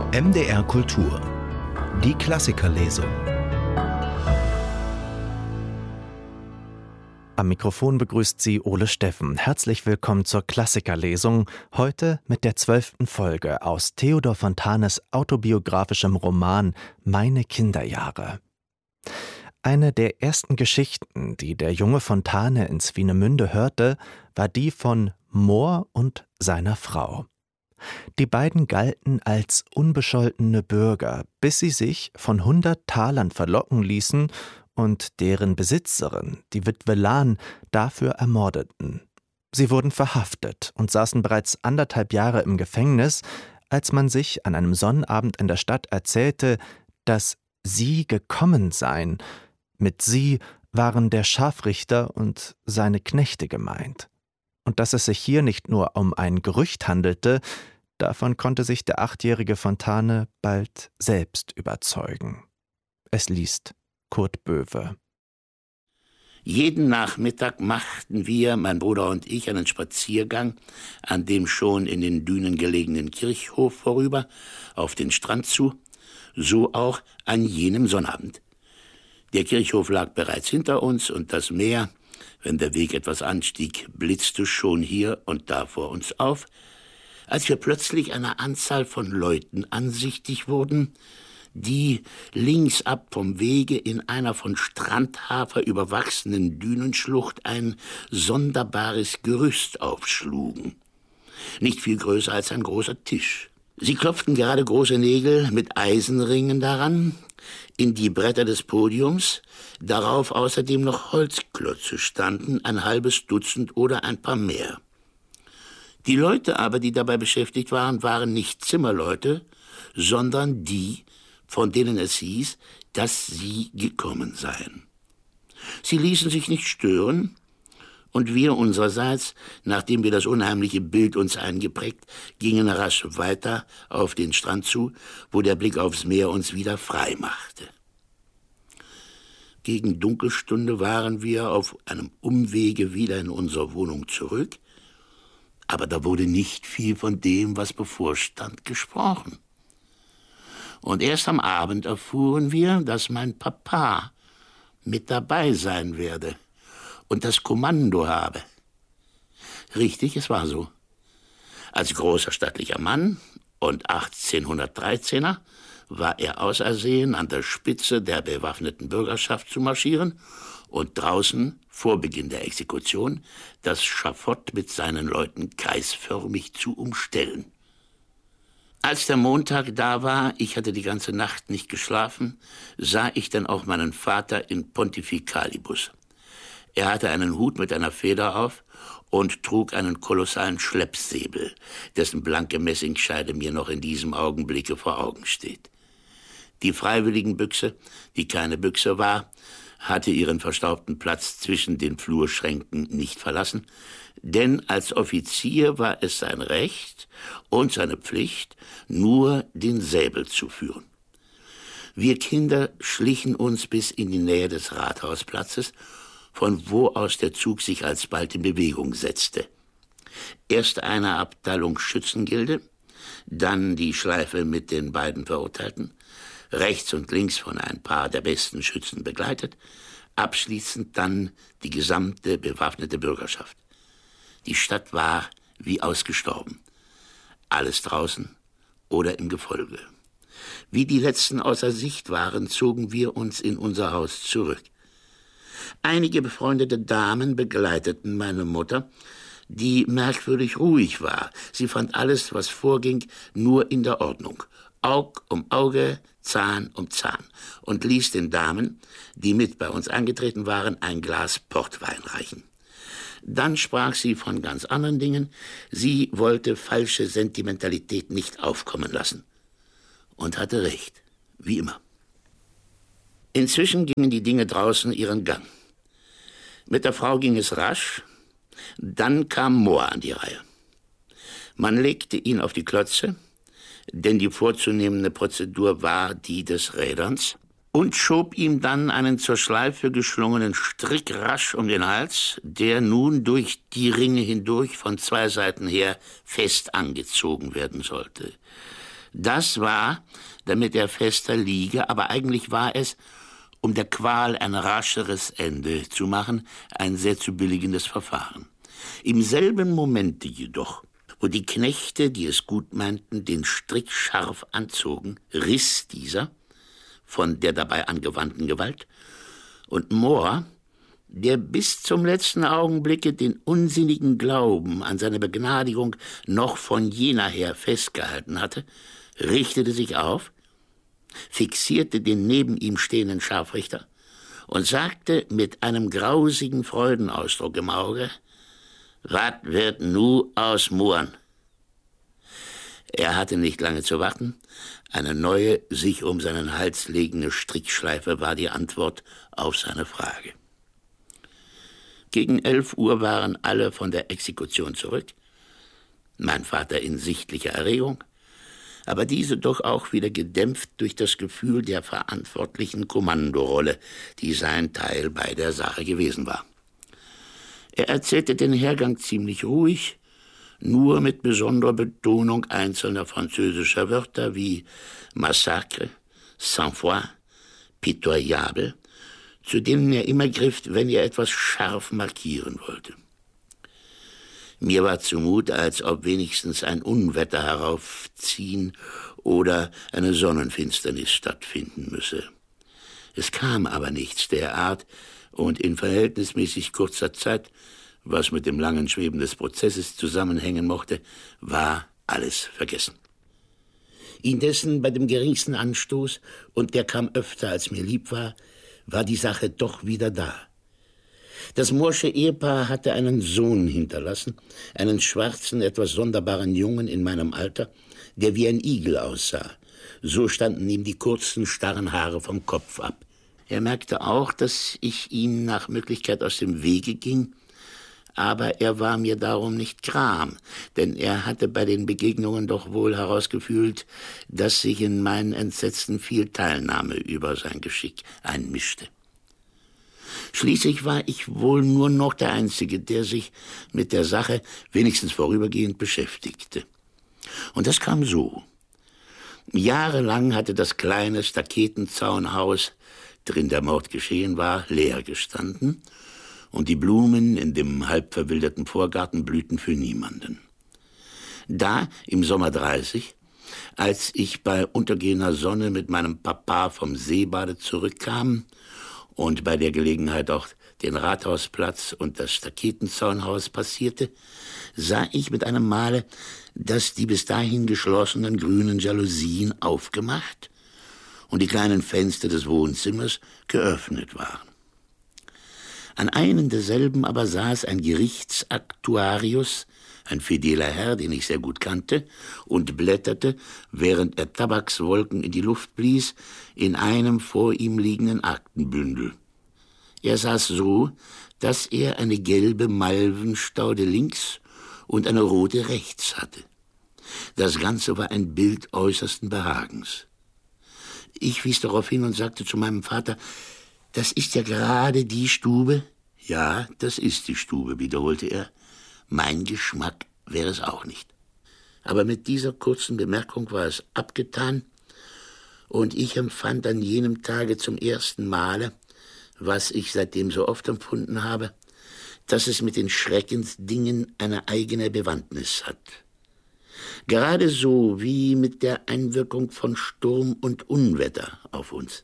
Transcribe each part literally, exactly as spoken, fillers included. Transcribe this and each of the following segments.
M D R Kultur. Die Klassikerlesung. Am Mikrofon begrüßt Sie Ole Steffen. Herzlich willkommen zur Klassikerlesung, heute mit der zwölften Folge aus Theodor Fontanes autobiografischem Roman Meine Kinderjahre. Eine der ersten Geschichten, die der junge Fontane in Swinemünde hörte, war die von Mohr und seiner Frau. Die beiden galten als unbescholtene Bürger, bis sie sich von hundert Talern verlocken ließen und deren Besitzerin, die Witwe Lahn, dafür ermordeten. Sie wurden verhaftet und saßen bereits anderthalb Jahre im Gefängnis, als man sich an einem Sonnabend in der Stadt erzählte, dass sie gekommen seien. Mit sie waren der Scharfrichter und seine Knechte gemeint. Und dass es sich hier nicht nur um ein Gerücht handelte, davon konnte sich der achtjährige Fontane bald selbst überzeugen. Es liest Kurt Böwe. Jeden Nachmittag machten wir, mein Bruder und ich, einen Spaziergang an dem schon in den Dünen gelegenen Kirchhof vorüber, auf den Strand zu, so auch an jenem Sonnabend. Der Kirchhof lag bereits hinter uns und das Meer, wenn der Weg etwas anstieg, blitzte schon hier und da vor uns auf, als wir plötzlich einer Anzahl von Leuten ansichtig wurden, die links ab vom Wege in einer von Strandhafer überwachsenen Dünenschlucht ein sonderbares Gerüst aufschlugen. Nicht viel größer als ein großer Tisch. Sie klopften gerade große Nägel mit Eisenringen daran, in die Bretter des Podiums, darauf außerdem noch Holzklötze standen, ein halbes Dutzend oder ein paar mehr. Die Leute aber, die dabei beschäftigt waren, waren nicht Zimmerleute, sondern die, von denen es hieß, dass sie gekommen seien. Sie ließen sich nicht stören, und wir unsererseits, nachdem wir das unheimliche Bild uns eingeprägt, gingen rasch weiter auf den Strand zu, wo der Blick aufs Meer uns wieder frei machte. Gegen Dunkelstunde waren wir auf einem Umwege wieder in unsere Wohnung zurück, aber da wurde nicht viel von dem, was bevorstand, gesprochen. Und erst am Abend erfuhren wir, dass mein Papa mit dabei sein werde und das Kommando habe. Richtig, es war so. Als großer stattlicher Mann und achtzehnhundertdreizehner war er ausersehen, an der Spitze der bewaffneten Bürgerschaft zu marschieren und draußen, vor Beginn der Exekution, das Schafott mit seinen Leuten kreisförmig zu umstellen. Als der Montag da war, ich hatte die ganze Nacht nicht geschlafen, sah ich dann auch meinen Vater in Pontificalibus. Er hatte einen Hut mit einer Feder auf und trug einen kolossalen Schleppsäbel, dessen blanke Messingscheide mir noch in diesem Augenblicke vor Augen steht. Die Freiwilligenbüchse, die keine Büchse war, hatte ihren verstaubten Platz zwischen den Flurschränken nicht verlassen, denn als Offizier war es sein Recht und seine Pflicht, nur den Säbel zu führen. Wir Kinder schlichen uns bis in die Nähe des Rathausplatzes, von wo aus der Zug sich alsbald in Bewegung setzte. Erst eine Abteilung Schützengilde, dann die Schleife mit den beiden Verurteilten, rechts und links von ein paar der besten Schützen begleitet, abschließend dann die gesamte bewaffnete Bürgerschaft. Die Stadt war wie ausgestorben. Alles draußen oder im Gefolge. Wie die Letzten außer Sicht waren, zogen wir uns in unser Haus zurück. Einige befreundete Damen begleiteten meine Mutter, die merkwürdig ruhig war. Sie fand alles, was vorging, nur in der Ordnung. Aug um Auge, Zahn um Zahn, und ließ den Damen, die mit bei uns angetreten waren, ein Glas Portwein reichen. Dann sprach sie von ganz anderen Dingen. Sie wollte falsche Sentimentalität nicht aufkommen lassen. Und hatte recht, wie immer. Inzwischen gingen die Dinge draußen ihren Gang. Mit der Frau ging es rasch. Dann kam Mohr an die Reihe. Man legte ihn auf die Klötze, denn die vorzunehmende Prozedur war die des Räderns, und schob ihm dann einen zur Schleife geschlungenen Strick rasch um den Hals, der nun durch die Ringe hindurch von zwei Seiten her fest angezogen werden sollte. Das war, damit er fester liege, aber eigentlich war es, um der Qual ein rascheres Ende zu machen, ein sehr zu billigendes Verfahren. Im selben Momente jedoch, wo die Knechte, die es gut meinten, den Strick scharf anzogen, riss dieser von der dabei angewandten Gewalt, und Mohr, der bis zum letzten Augenblicke den unsinnigen Glauben an seine Begnadigung noch von jener her festgehalten hatte, richtete sich auf, fixierte den neben ihm stehenden Scharfrichter und sagte mit einem grausigen Freudenausdruck im Auge: »Was wird nu aus Mohren?« Er hatte nicht lange zu warten. Eine neue, sich um seinen Hals legende Strickschleife war die Antwort auf seine Frage. Gegen elf Uhr waren alle von der Exekution zurück, mein Vater in sichtlicher Erregung, aber diese doch auch wieder gedämpft durch das Gefühl der verantwortlichen Kommandorolle, die sein Teil bei der Sache gewesen war. Er erzählte den Hergang ziemlich ruhig, nur mit besonderer Betonung einzelner französischer Wörter wie Massacre, Sang-Froid, Pitoyable, zu denen er immer griff, wenn er etwas scharf markieren wollte. Mir war zumut, als ob wenigstens ein Unwetter heraufziehen oder eine Sonnenfinsternis stattfinden müsse. Es kam aber nichts derart, und in verhältnismäßig kurzer Zeit, was mit dem langen Schweben des Prozesses zusammenhängen mochte, war alles vergessen. Indessen bei dem geringsten Anstoß, und der kam öfter, als mir lieb war, war die Sache doch wieder da. Das Moorsche Ehepaar hatte einen Sohn hinterlassen, einen schwarzen, etwas sonderbaren Jungen in meinem Alter, der wie ein Igel aussah. So standen ihm die kurzen, starren Haare vom Kopf ab. Er merkte auch, dass ich ihm nach Möglichkeit aus dem Wege ging, aber er war mir darum nicht gram, denn er hatte bei den Begegnungen doch wohl herausgefühlt, dass sich in meinen Entsetzen viel Teilnahme über sein Geschick einmischte. Schließlich war ich wohl nur noch der Einzige, der sich mit der Sache wenigstens vorübergehend beschäftigte. Und das kam so. Jahrelang hatte das kleine Staketenzaunhaus, drin der Mord geschehen war, leer gestanden, und die Blumen in dem halb verwilderten Vorgarten blühten für niemanden. Da, im Sommer dreißig, als ich bei untergehender Sonne mit meinem Papa vom Seebade zurückkam und bei der Gelegenheit auch den Rathausplatz und das Staketenzaunhaus passierte, sah ich mit einem Male, dass die bis dahin geschlossenen grünen Jalousien aufgemacht und die kleinen Fenster des Wohnzimmers geöffnet waren. An einem derselben aber saß ein Gerichtsaktuarius, ein fideler Herr, den ich sehr gut kannte, und blätterte, während er Tabakswolken in die Luft blies, in einem vor ihm liegenden Aktenbündel. Er saß so, dass er eine gelbe Malvenstaude links und eine rote rechts hatte. Das Ganze war ein Bild äußersten Behagens. Ich wies darauf hin und sagte zu meinem Vater: »Das ist ja gerade die Stube.« »Ja, das ist die Stube«, wiederholte er. »Mein Geschmack wäre es auch nicht.« Aber mit dieser kurzen Bemerkung war es abgetan, und ich empfand an jenem Tage zum ersten Male, was ich seitdem so oft empfunden habe, dass es mit den Schreckensdingen eine eigene Bewandtnis hat. Gerade so wie mit der Einwirkung von Sturm und Unwetter auf uns.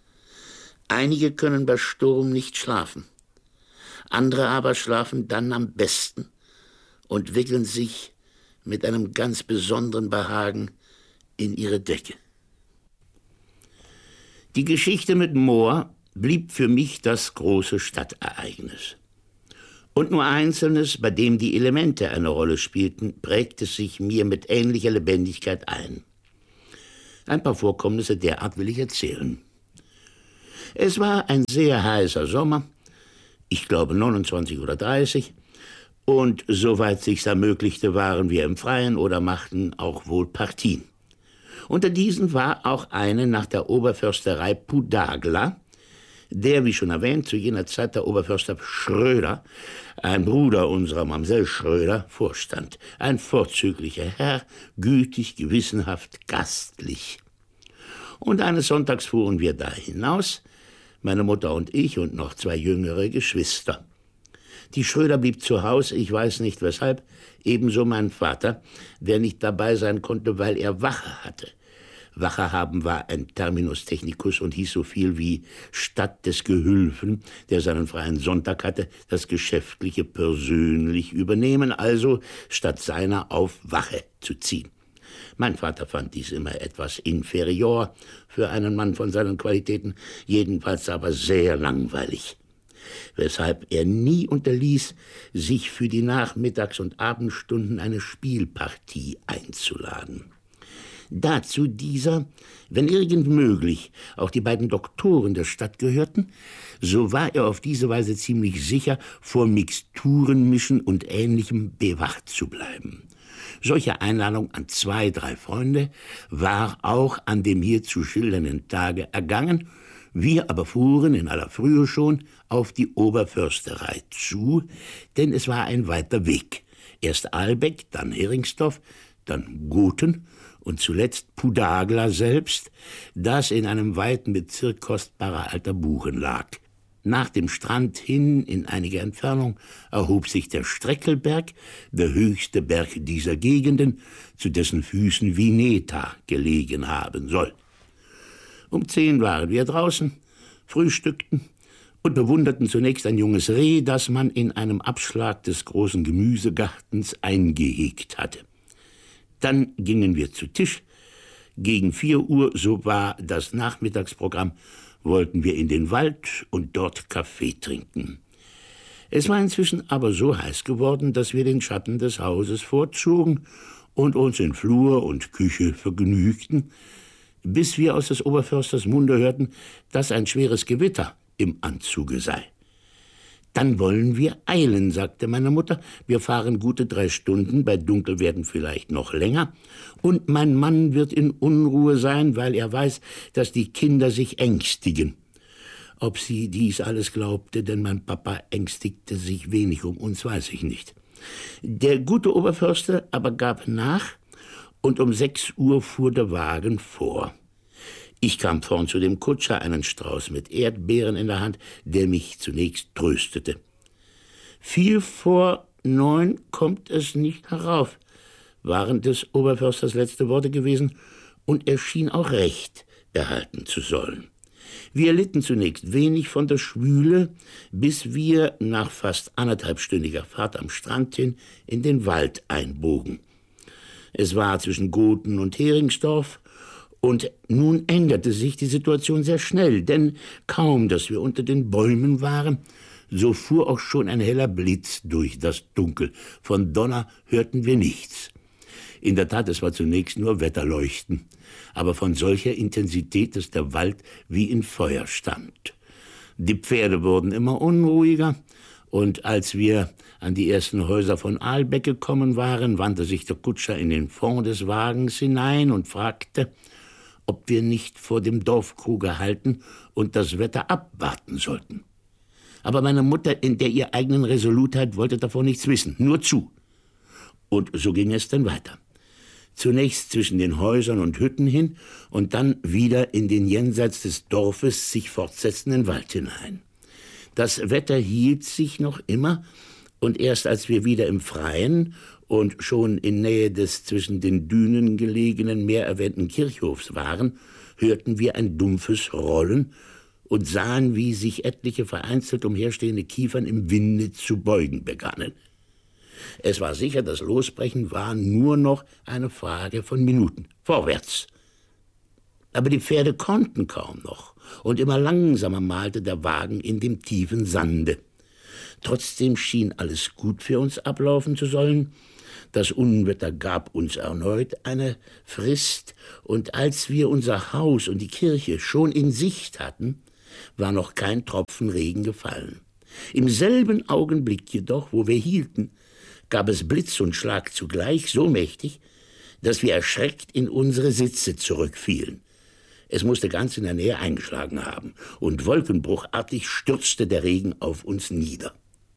Einige können bei Sturm nicht schlafen, andere aber schlafen dann am besten und wickeln sich mit einem ganz besonderen Behagen in ihre Decke. Die Geschichte mit Mohr blieb für mich das große Stadtereignis. Und nur Einzelnes, bei dem die Elemente eine Rolle spielten, prägte sich mir mit ähnlicher Lebendigkeit ein. Ein paar Vorkommnisse derart will ich erzählen. Es war ein sehr heißer Sommer, ich glaube neunundzwanzig oder dreißig, und soweit sich's ermöglichte, waren wir im Freien oder machten auch wohl Partien. Unter diesen war auch eine nach der Oberförsterei Pudagla, der, wie schon erwähnt, zu jener Zeit der Oberförster Schröder, ein Bruder unserer Mamsell Schröder, vorstand. Ein vorzüglicher Herr, gütig, gewissenhaft, gastlich. Und eines Sonntags fuhren wir da hinaus, meine Mutter und ich und noch zwei jüngere Geschwister. Die Schröder blieb zu Hause, ich weiß nicht weshalb, ebenso mein Vater, der nicht dabei sein konnte, weil er Wache hatte. Wache haben war ein Terminus technicus und hieß so viel wie statt des Gehülfen, der seinen freien Sonntag hatte, das Geschäftliche persönlich übernehmen, also statt seiner auf Wache zu ziehen. Mein Vater fand dies immer etwas inferior für einen Mann von seinen Qualitäten, jedenfalls aber sehr langweilig, weshalb er nie unterließ, sich für die Nachmittags- und Abendstunden eine Spielpartie einzuladen. Dazu dieser, wenn irgend möglich, auch die beiden Doktoren der Stadt gehörten, so war er auf diese Weise ziemlich sicher, vor Mixturenmischen und Ähnlichem bewacht zu bleiben. Solche Einladung an zwei, drei Freunde war auch an dem hier zu schildernden Tage ergangen. Wir aber fuhren in aller Frühe schon auf die Oberförsterei zu, denn es war ein weiter Weg. Erst Ahlbeck, dann Heringsdorf, dann Gothen und zuletzt Pudagla selbst, das in einem weiten Bezirk kostbarer alter Buchen lag. Nach dem Strand hin, in einiger Entfernung, erhob sich der Streckelberg, der höchste Berg dieser Gegenden, zu dessen Füßen Vineta gelegen haben soll. Um zehn waren wir draußen, frühstückten und bewunderten zunächst ein junges Reh, das man in einem Abschlag des großen Gemüsegartens eingehegt hatte. Dann gingen wir zu Tisch. Gegen vier Uhr, so war das Nachmittagsprogramm, wollten wir in den Wald und dort Kaffee trinken. Es war inzwischen aber so heiß geworden, dass wir den Schatten des Hauses vorzogen und uns in Flur und Küche vergnügten, bis wir aus des Oberförsters Munde hörten, dass ein schweres Gewitter im Anzuge sei. »Dann wollen wir eilen«, sagte meine Mutter. »Wir fahren gute drei Stunden, bei Dunkelwerden vielleicht noch länger. Und mein Mann wird in Unruhe sein, weil er weiß, dass die Kinder sich ängstigen.« Ob sie dies alles glaubte, denn mein Papa ängstigte sich wenig um uns, weiß ich nicht. Der gute Oberförster aber gab nach, und um sechs Uhr fuhr der Wagen vor. Ich kam vorn zu dem Kutscher, einen Strauß mit Erdbeeren in der Hand, der mich zunächst tröstete. Viel vor neun kommt es nicht herauf, waren des Oberförsters letzte Worte gewesen, und er schien auch recht behalten zu sollen. Wir litten zunächst wenig von der Schwüle, bis wir nach fast anderthalbstündiger Fahrt am Strand hin in den Wald einbogen. Es war zwischen Gothen und Heringsdorf, und nun änderte sich die Situation sehr schnell, denn kaum, dass wir unter den Bäumen waren, so fuhr auch schon ein heller Blitz durch das Dunkel. Von Donner hörten wir nichts. In der Tat, es war zunächst nur Wetterleuchten, aber von solcher Intensität, dass der Wald wie in Feuer stand. Die Pferde wurden immer unruhiger, und als wir an die ersten Häuser von Ahlbeck gekommen waren, wandte sich der Kutscher in den Fond des Wagens hinein und fragte, ob wir nicht vor dem Dorfkruge halten und das Wetter abwarten sollten. Aber meine Mutter, in der ihr eigenen Resolutheit, wollte davon nichts wissen, nur zu. Und so ging es dann weiter. Zunächst zwischen den Häusern und Hütten hin und dann wieder in den jenseits des Dorfes sich fortsetzenden Wald hinein. Das Wetter hielt sich noch immer, und erst als wir wieder im Freien und schon in Nähe des zwischen den Dünen gelegenen, mehr erwähnten Kirchhofs waren, hörten wir ein dumpfes Rollen und sahen, wie sich etliche vereinzelt umherstehende Kiefern im Winde zu beugen begannen. Es war sicher, das Losbrechen war nur noch eine Frage von Minuten. Vorwärts! Aber die Pferde konnten kaum noch, und immer langsamer malte der Wagen in dem tiefen Sande. Trotzdem schien alles gut für uns ablaufen zu sollen. Das Unwetter gab uns erneut eine Frist, und als wir unser Haus und die Kirche schon in Sicht hatten, war noch kein Tropfen Regen gefallen. Im selben Augenblick jedoch, wo wir hielten, gab es Blitz und Schlag zugleich so mächtig, dass wir erschreckt in unsere Sitze zurückfielen. Es musste ganz in der Nähe eingeschlagen haben, und wolkenbruchartig stürzte der Regen auf uns nieder.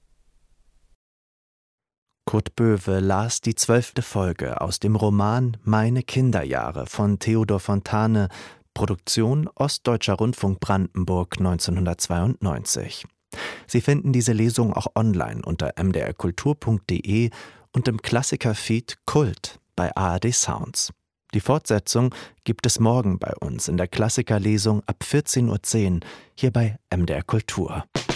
Kurt Böwe las die zwölfte Folge aus dem Roman Meine Kinderjahre von Theodor Fontane, Produktion Ostdeutscher Rundfunk Brandenburg neunzehnhundertzweiundneunzig. Sie finden diese Lesung auch online unter m d r kultur punkt d e und im Klassiker-Feed Kult bei A R D Sounds. Die Fortsetzung gibt es morgen bei uns in der Klassikerlesung ab vierzehn Uhr zehn hier bei M D R Kultur.